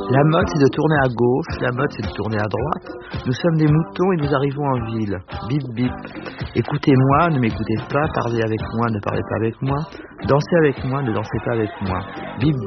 La mode, c'est de tourner à gauche, la mode, c'est de tourner à droite. Nous sommes des moutons et nous arrivons en ville. Bip, bip. Écoutez-moi, ne m'écoutez pas, parlez avec moi, ne parlez pas avec moi. Dansez avec moi, ne dansez pas avec moi. Bip,